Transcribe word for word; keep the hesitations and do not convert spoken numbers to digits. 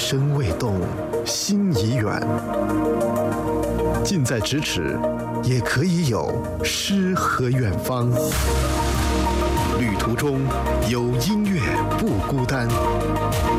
身未动，心已远。近在咫尺，也可以有诗和远方。旅途中有音乐不孤单。